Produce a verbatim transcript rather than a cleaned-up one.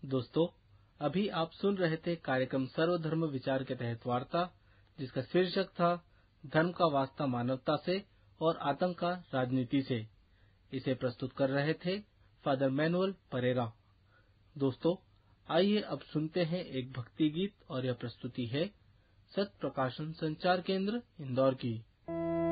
दोस्तों, अभी आप सुन रहे थे कार्यक्रम सर्वधर्म विचार के तहत वार्ता, जिसका शीर्षक था धर्म का वास्ता मानवता से और आतंक का राजनीति से। इसे प्रस्तुत कर रहे थे फादर मैनुअल परेरा। दोस्तों, आइए अब सुनते हैं एक भक्ति गीत और यह प्रस्तुति है सत्य प्रकाशन संचार केंद्र इंदौर की।